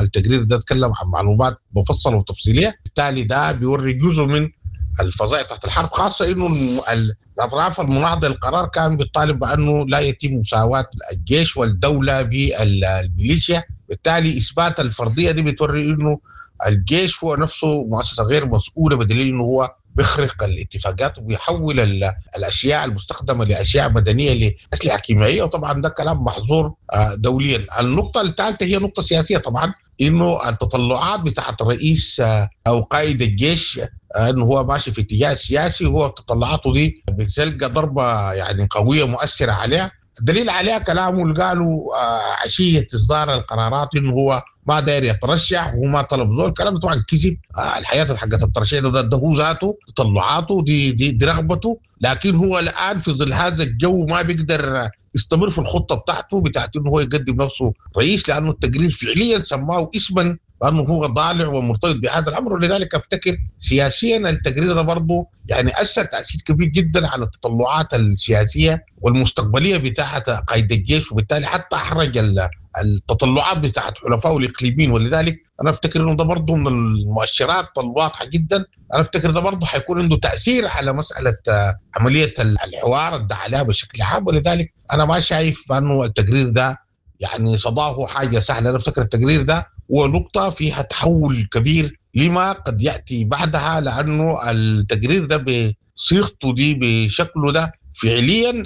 التقرير ده اتكلم عن معلومات مفصلة وتفصيلية، بالتالي ده بيوري جزء من الفظائع تحت الحرب، خاصة انه الاطراف المناهضة للقرار كان بيطالب بانه لا يتم مساواة الجيش والدولة بالميليشيا. بالتالي اثبات الفرضية دي بتوري انه الجيش هو نفسه مؤسسة غير مسؤولة، بدليل انه هو بيخرق الاتفاقات وبيحول الاشياء المستخدمه لاشياء مدنيه لاسلحه كيميائيه، وطبعا ده كلام محظور دوليا. النقطه الثالثه هي نقطه سياسيه، طبعا انه التطلعات بتاعت رئيس او قائد الجيش انه هو ماشي في اتجاه سياسي، هو تطلعاته دي بتلقى ضربه يعني قويه مؤثره عليها. الدليل عليها كلامه اللي قالوا عشيه اصدار القرارات انه هو ما داير يترشح وما طلب ذول. الكلام ده طبعا كذب. الحياه حقت الترشيح ده هو ذاته تطلعاته دي رغبته، لكن هو الان في ظل هذا الجو ما بيقدر يستمر في الخطه بتاعت انه هو يقدم نفسه رئيس، لانه التقرير فعليا سماه اسما لانه هو ضالع ومرتبط بهذا الامر. ولذلك افتكر سياسيا التقرير ده برضه يعني اثر تاثير كبير جدا على التطلعات السياسيه والمستقبليه بتاعت قائد الجيش، وبالتالي حتى احرج التطلعات بتاعت حلفائه الاقليميين. ولذلك انا افتكر انه ده برضه من المؤشرات الواضحه جدا. انا افتكر ده برضه حيكون عنده تاثير على مساله عمليه الحوار الدعاء عليها بشكل عام. ولذلك انا ما شايف انه التقرير ده يعني صداه حاجه سهله. انا افتكر التقرير ده هو نقطه فيها تحول كبير لما قد ياتي بعدها، لانه التقرير ده بصيغته دي بشكله ده فعليا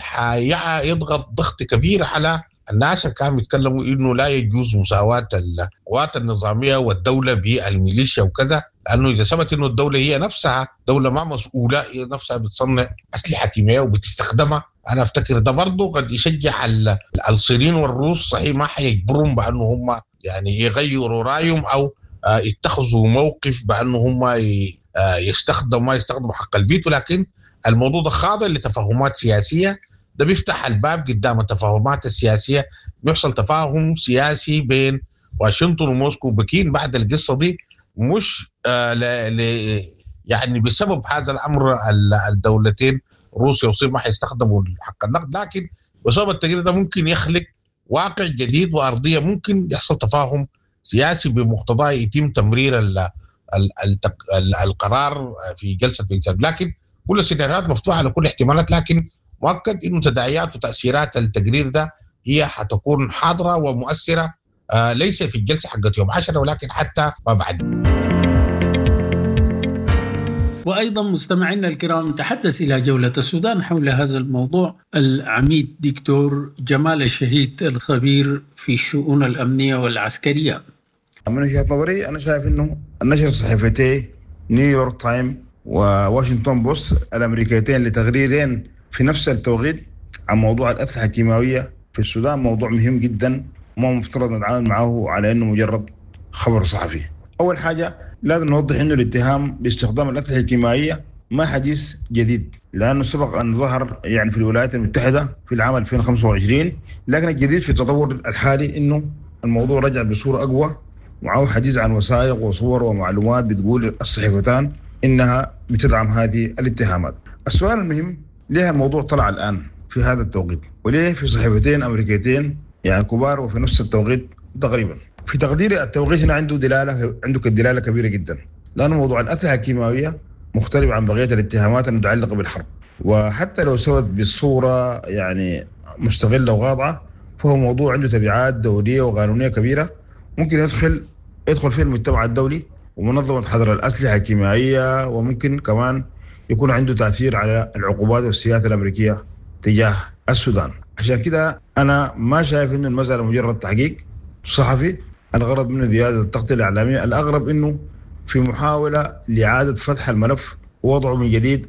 حيضغط ضغط كبير على الناس اللي كانوا بيتكلموا انه لا يجوز مساواة القوات النظامية والدولة بالميليشيا وكذا، لانه اذا ثبت انه الدولة هي نفسها دولة ما مسؤولة، هي نفسها بتصنع اسلحة كيميائية وبتستخدمها، انا افتكر ده برضه قد يشجع الصينيين والروس. صحيح ما حيجبرهم بانه هم يعني يغيروا رايهم او يتخذوا موقف بانه هم يستخدموا ما يستخدموا حق الفيتو، لكن الموضوع ده خاضع لتفاهمات سياسية. ده بيفتح الباب قدام التفاهمات السياسية، بيحصل تفاهم سياسي بين واشنطن وموسكو وبكين بعد القصة دي، مش يعني بسبب هذا الأمر الدولتين روسيا والصين ما حيستخدموا حق النقد، لكن بسبب التغيير ده ممكن يخلق واقع جديد وأرضية، ممكن يحصل تفاهم سياسي بمقتضاه يتم تمرير القرار في جلسة بنساب. لكن كل السيناريوهات مفتوحة لكل احتمالات، لكن مؤكد انه تداعيات وتاثيرات التقرير ده هي حتكون حاضره ومؤثره، ليس في الجلسه حقت يوم 10 ولكن حتى ما بعد. وأيضا مستمعينا الكرام، نتحدث إلى جولة السودان حول هذا الموضوع العميد دكتور جمال الشهيد الخبير في الشؤون الأمنية والعسكرية. من وجهة نظري أنا شايف أنه النشر صحيفتي نيويورك تايم وواشنطن بوست الأمريكيتين لتغريدين في نفس التوقيت عن موضوع الأسلحة الكيماوية في السودان موضوع مهم جدا، وما مفترض نتعامل معه على أنه مجرد خبر صحفي. أول حاجة لازم نوضح أنه الاتهام باستخدام الأسلحة الكيماوية ما حديث جديد، لأنه سبق أن ظهر يعني في الولايات المتحدة في العام 2025، لكن الجديد في التطور الحالي أنه الموضوع رجع بصورة أقوى، معه حديث عن وثائق وصور ومعلومات بتقول الصحيفتان إنها بتدعم هذه الاتهامات. السؤال المهم، ليه الموضوع طلع الآن في هذا التوقيت؟ وليه في صحيفتين أمريكيتين يعني كبار وفي نفس التوقيت تقريبا؟ في تقديري التوقيت هنا عنده دلالة كبيرة جدا، لأن موضوع الأسلحة الكيماوية مختلف عن بقية الاتهامات المتعلقة بالحرب، وحتى لو سوت بالصورة يعني مستغلة وواضحة فهو موضوع عنده تبعات دولية وقانونية كبيرة، ممكن يدخل فيه المجتمع الدولي ومنظمة حظر الأسلحة الكيميائية، وممكن كمان يكون عنده تأثير على العقوبات والسياسة الأمريكية تجاه السودان. عشان كده أنا ما شايف إنه المسألة مجرد تحقيق صحفي الغرض منه زيادة التغطية الإعلامية، الأغرب إنه في محاولة لإعادة فتح الملف ووضعه من جديد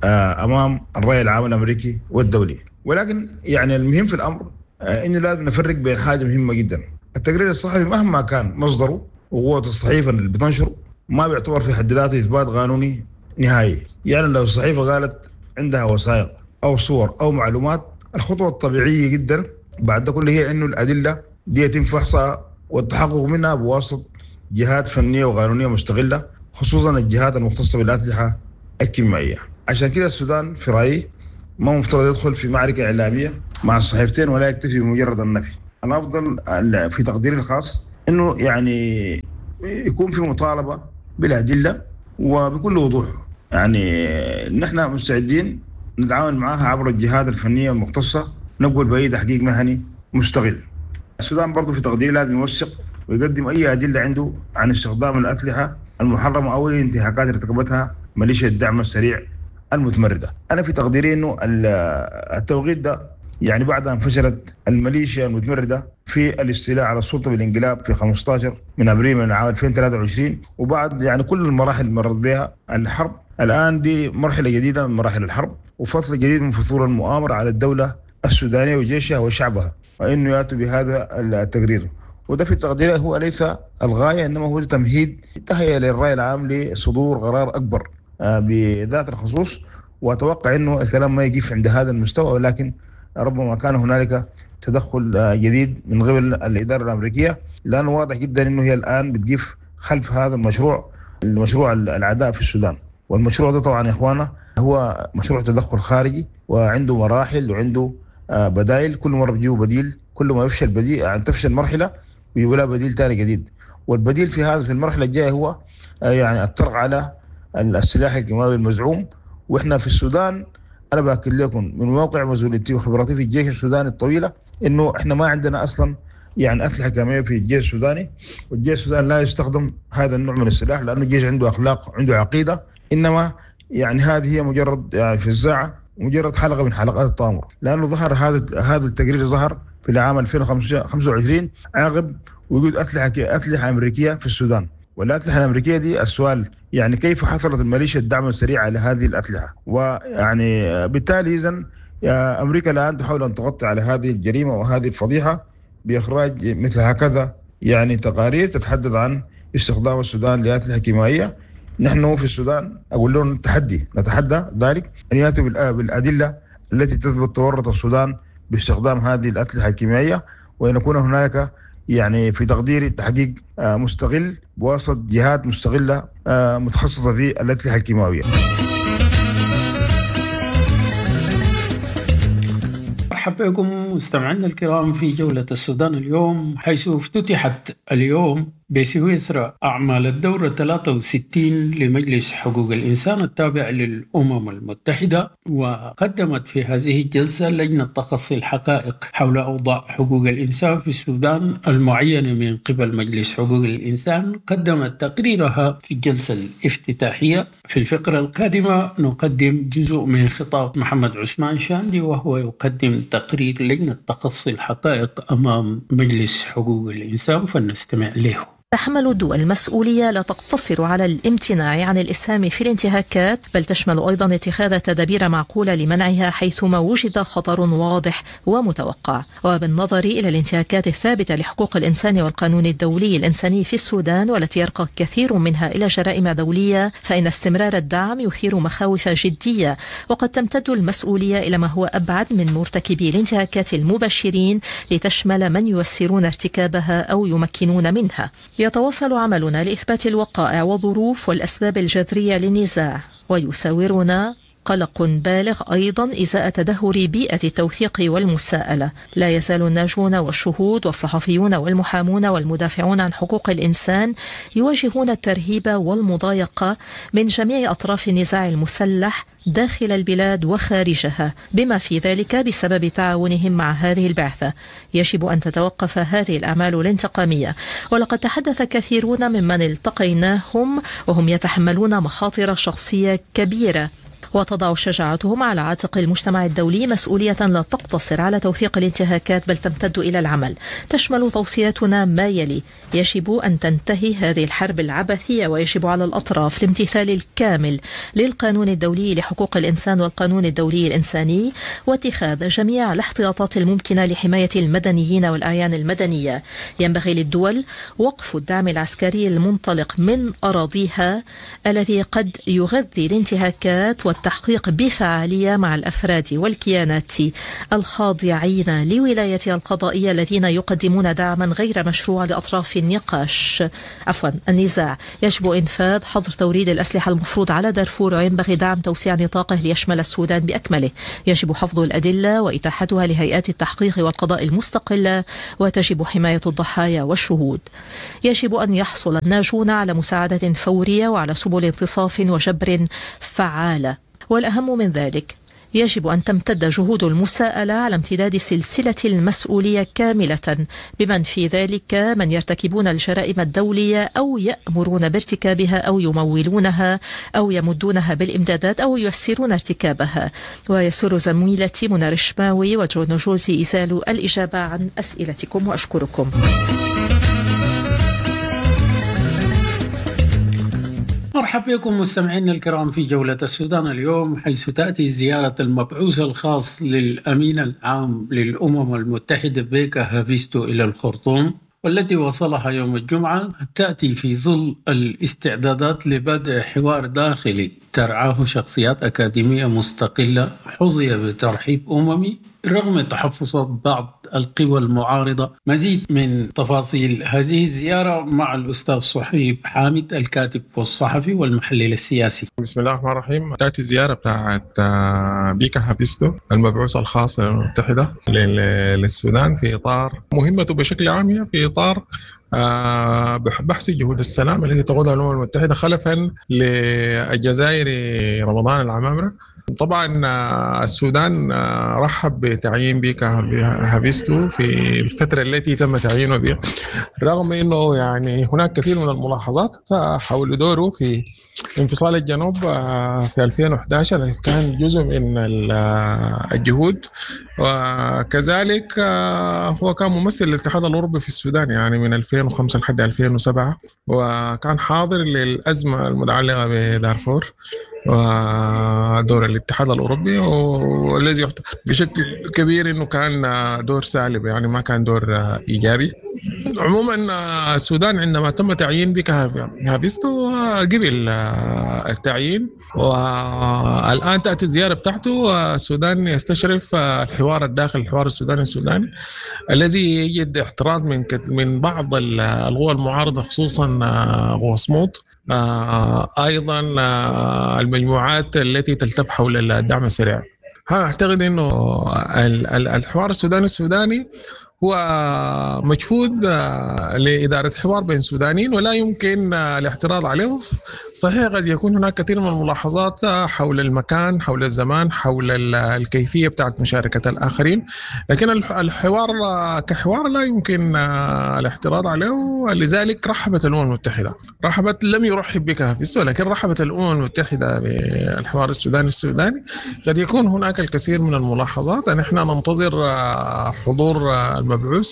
أمام الرأي العام الأمريكي والدولي. ولكن يعني المهم في الأمر إنه لازم نفرق بين حاجة مهمة جدا. التقرير الصحفي مهما كان مصدره وقوة الصحيفة اللي بتنشره ما بيعتبر في حد ذاته إثبات قانوني نهائي. يعني لو الصحيفة قالت عندها وثائق أو صور أو معلومات، الخطوة الطبيعية جدا بعد ده كله هي إنه الأدلة دي يتم فحصها والتحقق منها بواسطة جهات فنية وقانونية مستقلة، خصوصا الجهات المختصة بالأسلحة الكيميائية. عشان كده السودان في رأيي ما مفترض يدخل في معركة إعلامية مع الصحيفتين ولا يكتفي بمجرد النفي. أنا أفضل في تقديري الخاص إنه يعني يكون في مطالبة بالأدلة وبكل وضوح. يعني نحن مستعدين نتعاون معها عبر الجهات الفنية المختصة، نقول بأي تحقيق مهني مستغل. السودان برضو في تقديري لازم يوثق ويقدم أي أدلة عنده عن استخدام الأسلحة المحرمة أو أي انتهاكات ارتكبتها ميليشيا الدعم السريع المتمردة. أنا في تقديري إنه التوقيت ده يعني بعد أن فشلت الميليشيا المتمردة في الاستيلاء على السلطة بالانقلاب في 15 من أبريل من عام 2023، وبعد يعني كل المراحل اللي مرت بها الحرب، الآن دي مرحلة جديدة من مراحل الحرب وفصل جديد من فصول المؤامرة على الدولة السودانية وجيشها وشعبها، وإنه يأتوا بهذا التقرير. وده في تقديره هو ليس الغاية، إنما هو تمهيد تهيئة للرأي العام لصدور قرار أكبر بذات الخصوص. وأتوقع إنه الكلام ما يقف عند هذا المستوى، ولكن ربما كان هنالك تدخل جديد من قبل الإدارة الأمريكية، لأنه واضح جدا إنه هي الآن بتقف خلف هذا المشروع العداء في السودان. والمشروع ده طبعا يا إخوانا هو مشروع تدخل خارجي وعنده مراحل وعنده بدائل، كل مرة بيجيبوا بديل، كل ما يفشل بديل يعني تفشل مرحلة ويجيبوا لها بديل تاني جديد. والبديل في المرحلة الجاية هو يعني الطرق على السلاح الكيماوي المزعوم. وإحنا في السودان أنا بأكد لكم من واقع مسؤوليتي وخبرتي في الجيش السوداني الطويلة إنه إحنا ما عندنا أصلا يعني أسلحة كيماوية في الجيش السوداني، والجيش السوداني لا يستخدم هذا النوع من السلاح لأنه الجيش عنده أخلاق عنده عقيدة، إنما يعني هذه هي مجرد يعني في الساعة مجرد حلقة من حلقات التآمر. لأنه ظهر هذا التقرير ظهر في العام 2025 عقب وجود أسلحة أمريكية في السودان. والأسلحة الأمريكية دي السؤال يعني كيف حصلت الميليشيا الدعم السريع على هذه الأسلحة؟ ويعني بالتالي إذن أمريكا الآن تحاول أن تغطي على هذه الجريمة وهذه الفضيحة بإخراج مثل هكذا يعني تقارير تتحدث عن استخدام السودان لأسلحة كيميائية. نحن في السودان أقول لهم نتحدى ذلك أن يأتوا بالأدلة التي تثبت تورط السودان باستخدام هذه الأسلحة الكيميائية، وأن يكون هنالك يعني في تقديري تحقيق مستقل بواسطة جهات مستقلة متخصصة في الأسلحة الكيماوية. مرحبا بكم مستمعينا الكرام في جولة السودان اليوم، حيث افتتحت اليوم بسويسرا أعمال الدورة 63 لمجلس حقوق الإنسان التابع للأمم المتحدة. وقدمت في هذه الجلسة لجنة تخصي الحقائق حول أوضاع حقوق الإنسان في السودان المعينة من قبل مجلس حقوق الإنسان، قدمت تقريرها في الجلسة الافتتاحية. في الفقرة القادمة نقدم جزء من خطاب محمد عثمان شاندي، وهو يقدم تقرير لجنة تخصي الحقائق أمام مجلس حقوق الإنسان، فلنستمع له. تحمل الدول المسؤولية لا تقتصر على الامتناع عن الإسهام في الانتهاكات، بل تشمل أيضا اتخاذ تدابير معقولة لمنعها حيثما وجد خطر واضح ومتوقع. وبالنظر إلى الانتهاكات الثابتة لحقوق الإنسان والقانون الدولي الإنساني في السودان، والتي يرقى كثير منها إلى جرائم دولية، فإن استمرار الدعم يثير مخاوف جدية، وقد تمتد المسؤولية إلى ما هو أبعد من مرتكبي الانتهاكات المبشرين لتشمل من ييسرون ارتكابها أو يمكنون منها. يتواصل عملنا لإثبات الوقائع والظروف والأسباب الجذرية للنزاع، ويساورنا قلق بالغ أيضا إزاء تدهور بيئة التوثيق والمساءلة. لا يزال الناجون والشهود والصحفيون والمحامون والمدافعون عن حقوق الإنسان يواجهون الترهيب والمضايقة من جميع أطراف النزاع المسلح داخل البلاد وخارجها، بما في ذلك بسبب تعاونهم مع هذه البعثة. يجب أن تتوقف هذه الأعمال الانتقامية. ولقد تحدث كثيرون ممن التقيناهم وهم يتحملون مخاطر شخصية كبيرة، وتضع شجاعتهم على عاتق المجتمع الدولي مسؤولية لا تقتصر على توثيق الانتهاكات بل تمتد إلى العمل. تشمل توصياتنا ما يلي: يجب أن تنتهي هذه الحرب العبثية، ويجب على الأطراف الامتثال الكامل للقانون الدولي لحقوق الإنسان والقانون الدولي الإنساني، واتخاذ جميع الاحتياطات الممكنة لحماية المدنيين والأعيان المدنية. ينبغي للدول وقف الدعم العسكري المنطلق من أراضيها الذي قد يغذي الانتهاكات التحقيق بفعالية مع الأفراد والكيانات الخاضعين لولايتها القضائية الذين يقدمون دعما غير مشروع لأطراف النزاع. يجب إنفاذ حظر توريد الأسلحة المفروض على دارفور، وينبغي دعم توسيع نطاقه ليشمل السودان بأكمله. يجب حفظ الأدلة وإتاحتها لهيئات التحقيق والقضاء المستقلة، وتجب حماية الضحايا والشهود. يجب أن يحصل الناجون على مساعدة فورية وعلى سبل انتصاف وجبر فعالة. والأهم من ذلك، يجب أن تمتد جهود المساءلة على امتداد سلسلة المسؤولية كاملة، بمن في ذلك من يرتكبون الجرائم الدولية أو يأمرون بارتكابها أو يمولونها أو يمدونها بالإمدادات أو ييسرون ارتكابها. ويسر زميلتي منى رشماوي وجون جوزي إزالو الإجابة عن أسئلتكم، وأشكركم. مرحبا بكم مستمعينا الكرام في جولة السودان اليوم، حيث تأتي زيارة المبعوث الخاص للأمين العام للأمم المتحدة بيكا هافيستو إلى الخرطوم، والتي وصلها يوم الجمعة. تأتي في ظل الاستعدادات لبدء حوار داخلي ترعاه شخصيات أكاديمية مستقلة حظي بترحيب أممي رغم تحفظات بعض القوى المعارضة. مزيد من تفاصيل هذه الزيارة مع الأستاذ صحيب حامد، الكاتب والصحفي والمحلل السياسي. بسم الله الرحمن الرحيم. تأتي الزيارة بتاعت بيكا هافيستو المبعوث الخاص للأمم المتحدة للسودان في إطار مهمته بشكل عام، هي في إطار بحث جهود السلام التي تقودها الأمم المتحدة خلفا للجزائر رمضان العمامرة. طبعا السودان رحب بتعيين بيكا هافيستو في الفترة التي تم تعيينه بها، رغم أنه يعني هناك كثير من الملاحظات حول دوره في انفصال الجنوب في 2011 كان جزء من الجهود، وكذلك هو كان ممثل للاتحاد الأوروبي في السودان يعني من 2005 لحد 2007، وكان حاضر للأزمة المتعلقة بدارفور ودور الاتحاد الأوروبي، والذي يعتبر بشكل كبير أنه كان دور سالب، يعني ما كان دور إيجابي. عموما السودان عندما تم تعيين بيكا هافيستو قبل التعيين، والآن تأتي الزيارة بتاعته. السودان يستشرف الحوار الداخلي، الحوار السوداني الذي يجد احتراض من بعض القوى المعارضة، خصوصا قوى صمود، أيضا المجموعات التي تلتف حول الدعم السريع. أعتقد أنه الحوار السوداني هو مجهود لإدارة حوار بين سودانيين ولا يمكن الاعتراض عليه. صحيح قد يكون هناك كثير من الملاحظات حول المكان، حول الزمان، حول الكيفية بتاعت مشاركة الآخرين، لكن الحوار كحوار لا يمكن الاعتراض عليه. لذلك رحبت الأمم المتحدة، لم يرحب بك هافيستو، ولكن رحبت الأمم المتحدة بالحوار السوداني. قد يكون هناك الكثير من الملاحظات. نحن ننتظر حضور مبعوث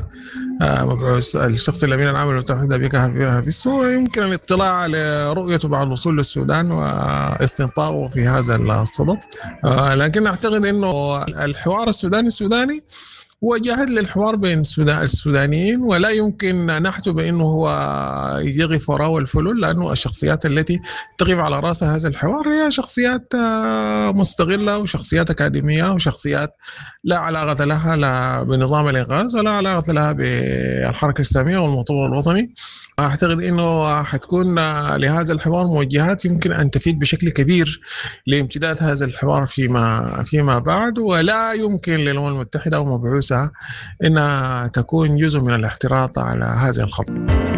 الشخص الأمين العام للمتحدة بيكا هافيستو، يمكن الاطلاع على رؤيته بعد الوصول للسودان واستنطاقه في هذا الصدد. لكن أعتقد أنه الحوار السوداني هو جاهد للحوار بين السودانيين، ولا يمكن نحجب بأنه هو يقف وراء الفلول، لأنه الشخصيات التي تقف على رأس هذا الحوار هي شخصيات مستغلة وشخصيات أكاديمية وشخصيات لا علاقة لها لا بنظام الإنقاذ ولا علاقة لها بالحركة الإسلامية والمؤتمر الوطني. أعتقد أنه حتكون لهذا الحوار موجهات يمكن أن تفيد بشكل كبير لامتداد هذا الحوار فيما بعد، ولا يمكن للأمم المتحدة ومبعوث إنها تكون جزء من الاحتراط على هذه الخطوة.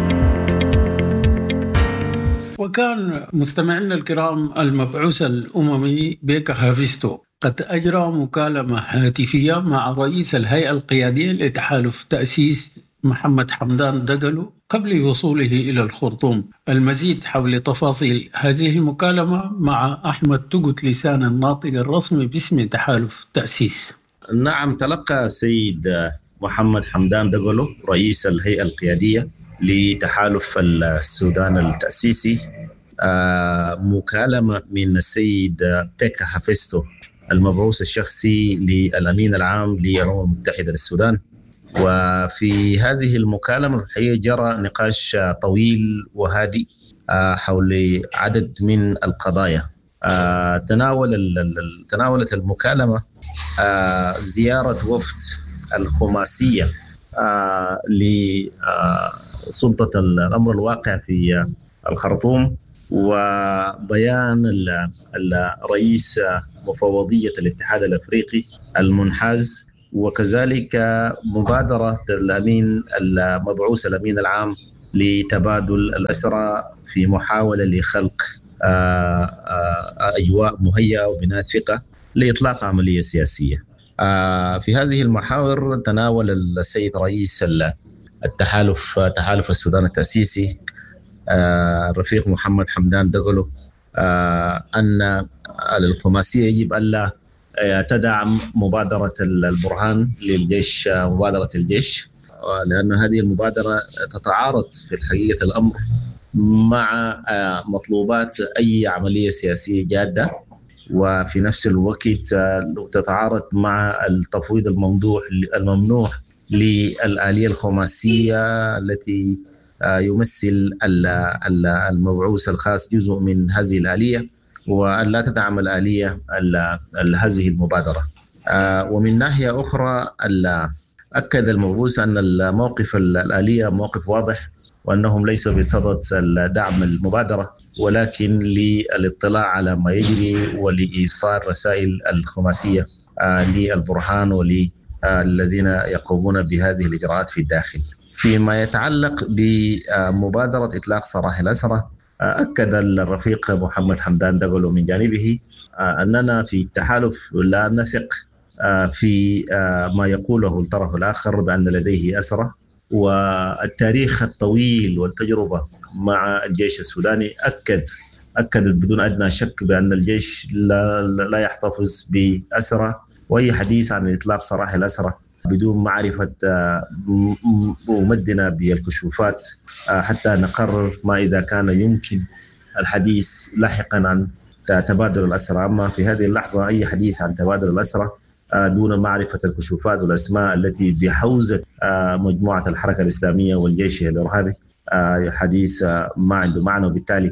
وكان مستمعينا الكرام المبعوث الأممي بيكا هافيستو قد أجرى مكالمة هاتفية مع رئيس الهيئة القيادية لتحالف تأسيس محمد حمدان دقلو قبل وصوله إلى الخرطوم. المزيد حول تفاصيل هذه المكالمة مع أحمد تقت لسان الناطق الرسمي باسم تحالف تأسيس. نعم، تلقى السيد محمد حمدان دقلو رئيس الهيئة القيادية لتحالف السودان التأسيسي مكالمة من السيد بيكا هافيستو المبعوث الشخصي للأمين العام للأمم المتحدة للسودان. وفي هذه المكالمة الحقيقة جرى نقاش طويل وهادئ حول عدد من القضايا تناولت المكالمة زيارة وفد الخماسية لسلطة الأمر الواقع في الخرطوم، وبيان الرئيس مفوضية الاتحاد الأفريقي المنحاز، وكذلك مبادرة مبعوث الأمين العام لتبادل الأسرى في محاولة لخلق أجواء مهيئة وبناء ثقة لإطلاق عملية سياسية. في هذه المحاور تناول السيد رئيس تحالف السودان التأسيسي الرفيق محمد حمدان دغلو أن الخماسية يجب ألا تدعم مبادرة البرهان للجيش، مبادرة الجيش، لأن هذه المبادرة تتعارض في حقيقة الأمر مع مطلوبات أي عملية سياسية جادة، وفي نفس الوقت تتعارض مع التفويض الممنوع للآلية الخماسية التي يمثل المبعوث الخاص جزء من هذه الآلية، وأن لا تدعم الآلية هذه المبادرة. ومن ناحية أخرى أكد المبعوث أن الموقف الآلية موقف واضح، وأنهم ليسوا بصدد دعم المبادرة، ولكن للاطلاع على ما يجري ولإيصال رسائل الخماسية للبرهان وللذين يقومون بهذه الإجراءات في الداخل. فيما يتعلق بمبادرة إطلاق سراح الأسرى، أكد الرفيق محمد حمدان دغلو من جانبه أننا في التحالف لا نثق في ما يقوله الطرف الآخر بأن لديه أسرى، والتاريخ الطويل والتجربة مع الجيش السوداني أكد بدون أدنى شك بأن الجيش لا يحتفظ بأسرى، وأي حديث عن إطلاق سراح الأسرى بدون معرفة ممدنا بالكشوفات حتى نقرر ما إذا كان يمكن الحديث لاحقا عن تبادل الأسرى. أما في هذه اللحظة أي حديث عن تبادل الأسرى دون معرفة الكشوفات والأسماء التي بحوزة مجموعة الحركة الإسلامية والجيش الإرهابي حديث ما عنده معنى، وبالتالي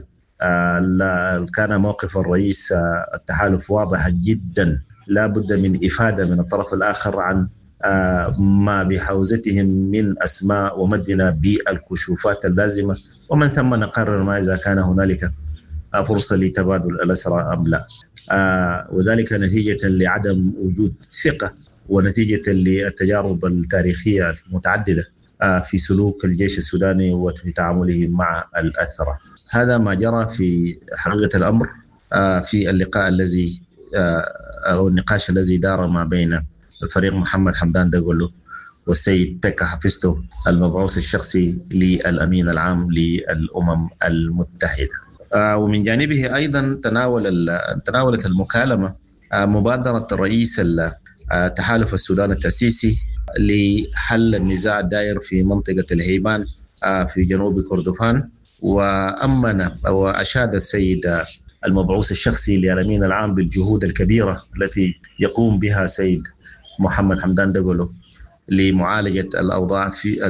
كان موقف الرئيس التحالف واضح جدا، لا بد من إفادة من الطرف الآخر عن ما بحوزتهم من أسماء ومدنا بالكشوفات اللازمة، ومن ثم نقرر ما إذا كان هنالك فرصة لتبادل الأسرى أم لا، وذلك نتيجة لعدم وجود ثقة ونتيجة للتجارب التاريخية المتعددة في سلوك الجيش السوداني وفي تعامله مع الأسرى. هذا ما جرى في حقيقة الأمر في اللقاء الذي أو النقاش الذي دار ما بين الفريق محمد حمدان دغلو والسيد بيكا حفيظتو المبعوث الشخصي للأمين العام للأمم المتحدة. ومن جانبه أيضا تناولت المكالمة مبادرة الرئيس تحالف السودان التأسيسي لحل النزاع الدائر في منطقة الهيبان في جنوب كردفان، وأمن وأشاد السيد المبعوث الشخصي للأمين العام بالجهود الكبيرة التي يقوم بها سيد محمد حمدان دغلو لمعالجة الأوضاع في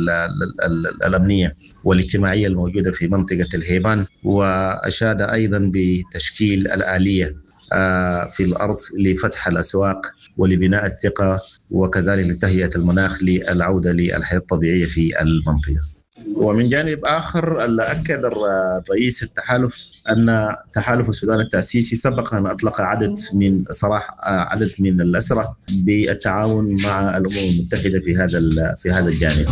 الأمنية والاجتماعية الموجودة في منطقة الهيبان، وأشاد أيضا بتشكيل الآلية في الأرض لفتح الأسواق ولبناء الثقة، وكذلك لتهيئة المناخ للعودة للحياة الطبيعية في المنطقة. ومن جانب آخر أكد رئيس التحالف أن تحالف السودان التأسيسي سبق أن أطلق عدد من الأسرى بالتعاون مع الأمم المتحدة في هذا الجانب.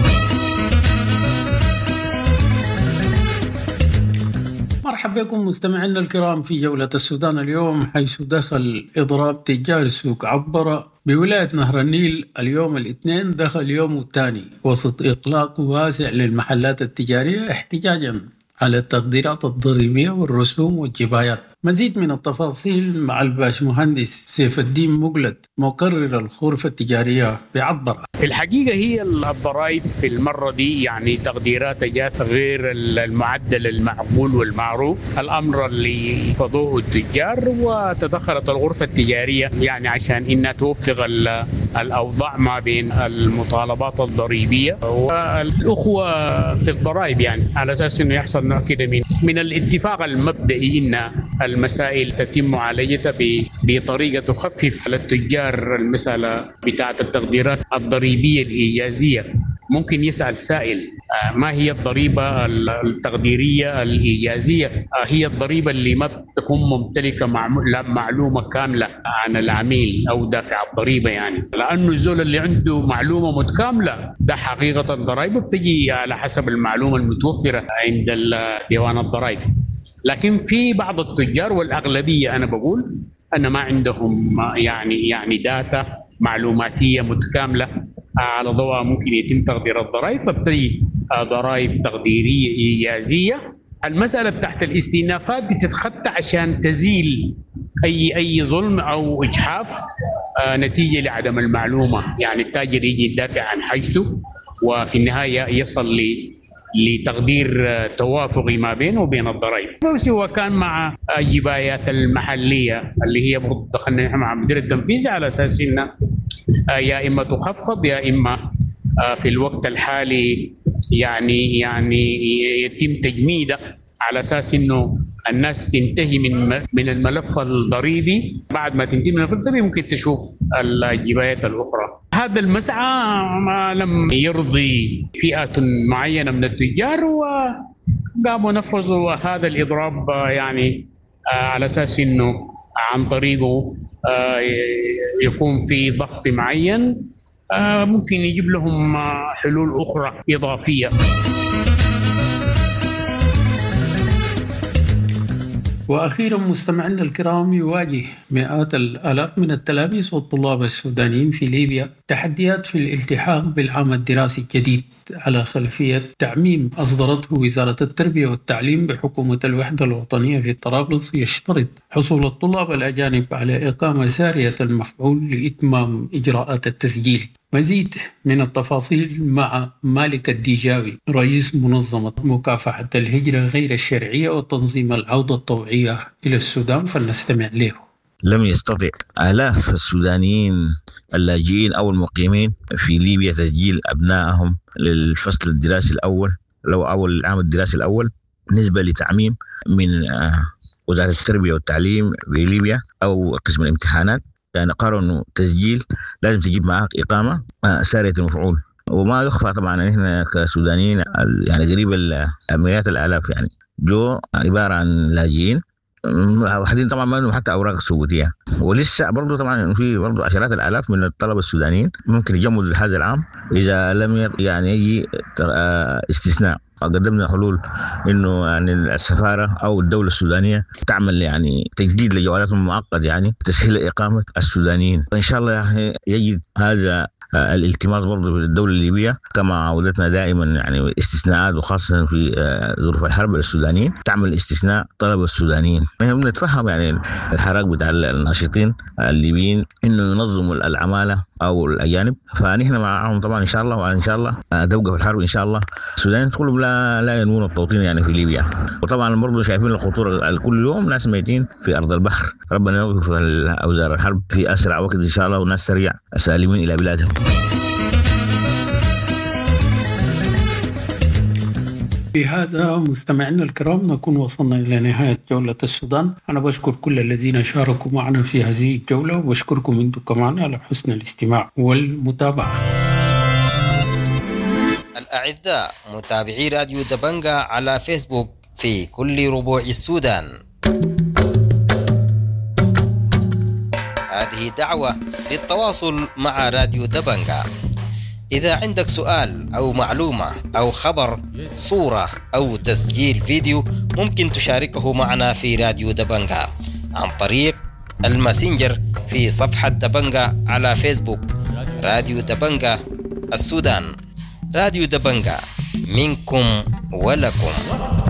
مرحبا بكم مستمعينا الكرام في جولة السودان اليوم، حيث دخل إضراب تجار سوق عبرة بولاية نهر النيل اليوم الاثنين دخل يومه الثاني وسط إغلاق واسع للمحلات التجارية احتجاجا على التقديرات الضريبية والرسوم والجبايات. مزيد من التفاصيل مع الباشمهندس سيف الدين مقلد مقرر الغرفة التجارية بعبرة. في الحقيقة هي الضرائب في المرة دي يعني تقديرات جات غير المعدل المعقول والمعروف، الأمر اللي فضوه التجار، وتدخلت الغرفة التجارية يعني عشان إنها توفق الأوضاع ما بين المطالبات الضريبية والأخوة في الضرائب، يعني على أساس إنه يحصل نوع كده من الاتفاق المبدئي إن المسائل تتم معالجتها بطريقة تخفف للتجار المسألة بتاعة التقديرات الضريبية الإيجازية. ممكن يسأل سائل ما هي الضريبة التقديرية الإيجازية؟ هي الضريبة اللي ما تكون ممتلكة معلومة كاملة عن العميل أو دافع الضريبة، يعني لأنه الزول اللي عنده معلومة متكاملة ده حقيقة الضرائب بتجي على حسب المعلومة المتوفرة عند ديوان الضرائب. لكن في بعض التجار والأغلبية أنا بقول أن ما عندهم يعني داتا معلوماتية متكاملة على ضوء ممكن يتم تقدير الضرائب، فبتجي ضرائب تقديرية إيجازية. المسألة تحت الاستئنافات بتتخطى عشان تزيل أي ظلم أو إجحاف نتيجة لعدم المعلومة، يعني التاجر يجي يدافع عن حاجته وفي النهاية يصل لتقدير توافقي ما بينه وبين الضرائب. بس هو كان مع جبايات المحلية اللي هي برضه دخلنا مع مدير التنفيذي على أساس إنه يا إما تخفض يا إما في الوقت الحالي يعني يتم تجميده على أساس إنه الناس تنتهي من الملف الضريبي. بعد ما تنتهي من الملف الضريبي ممكن تشوف الجبايات الأخرى. هذا المسعى ما لم يرضي فئة معينة من التجار وقاموا نفذوا هذا الإضراب يعني على أساس إنه عن طريقه يكون في ضغط معين ممكن يجيب لهم حلول أخرى إضافية. وأخيرا مستمعينا الكرام، يواجه مئات الآلاف من التلاميذ والطلاب السودانيين في ليبيا تحديات في الالتحاق بالعام الدراسي الجديد على خلفية تعميم أصدرته وزارة التربية والتعليم بحكومة الوحدة الوطنية في طرابلس يشترط حصول الطلاب الأجانب على إقامة سارية المفعول لإتمام إجراءات التسجيل. مزيد من التفاصيل مع مالك الديجاوي رئيس منظمة مكافحة الهجرة غير الشرعية وتنظيم العودة الطوعية إلى السودان، فلنستمع له. لم يستطع آلاف السودانيين اللاجئين أو المقيمين في ليبيا تسجيل أبنائهم للفصل الدراسي الأول أو العام الدراسي الأول نسبة لتعميم من وزارة التربية والتعليم بليبيا أو قسم الامتحانات. يعني قرروا إنه تسجيل لازم تجيب معك إقامة سارية المفعول. وما يخفى طبعا ان احنا كسودانيين يعني قريب مئات الآلاف يعني جو عبارة عن لاجئين وحدين طبعا ما لهم حتى أوراق ثبوتية، ولسه برضو طبعا في برضو عشرات الآلاف من الطلبة السودانيين ممكن يجمدوا هذا العام إذا لم يعني يجي استثناء. قدمنا حلول إنه يعني السفارة أو الدولة السودانية تعمل يعني تجديد لجوالاتهم المعقد يعني تسهيل إقامة السودانيين. إن شاء الله يعني يجد هذا الالتماس برضه في الدولة الليبية كما عودتنا دائما يعني استثناءات، وخاصة في ظروف الحرب السودانيين تعمل استثناء طلبة السودانيين. يعني بنتفهم يعني الحراك بتاع الناشطين الليبيين إنه ينظموا العمالة أو الأجانب، فنحن معهم طبعا إن شاء الله، وإن شاء الله توقف الحرب إن شاء الله. السودانيين كلهم لا ينوون التوطين يعني في ليبيا، وطبعا برضه شايفين الخطورة كل يوم ناس ميتين في أرض البحر. ربنا يوقف أوزار الحرب في أسرع وقت إن شاء الله وناس سريع سالمين إلى بلادهم. بهذا مستمعينا الكرام نكون وصلنا إلى نهاية جولة السودان. أنا بشكر كل الذين شاركوا معنا في هذه الجولة، وبشكركم أنتم كمان على حسن الاستماع والمتابعة. الأعزاء متابعي راديو دبنجا على فيسبوك في كل ربوع السودان، هذه دعوة للتواصل مع راديو دبنجا. إذا عندك سؤال أو معلومة أو خبر، صورة أو تسجيل فيديو، ممكن تشاركه معنا في راديو دبنجا عن طريق الماسنجر في صفحة دبنجا على فيسبوك. راديو دبنجا السودان، راديو دبنجا منكم ولكم.